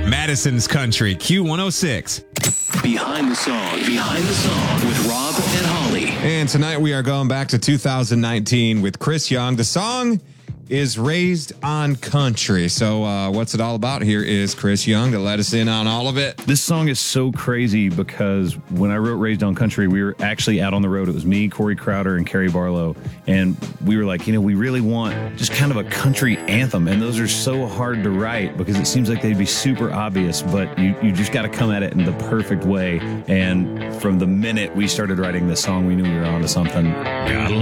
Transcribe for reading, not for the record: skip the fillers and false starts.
Madison's Country, Q106. Behind the Song with Rob and Holly. And tonight we are going back to 2019 with Chris Young. The song is Raised on Country. So what's it all about? Here is Chris Young to let us in on all of it. This song is so crazy because when I wrote Raised on Country, we were actually out on the road. It was me, Corey Crowder, and Carrie Barlow. And we were like, we really want just kind of a country anthem. And those are so hard to write because it seems like they'd be super obvious, but you just got to come at it in the perfect way. And from the minute we started writing this song, we knew we were onto something. Gotta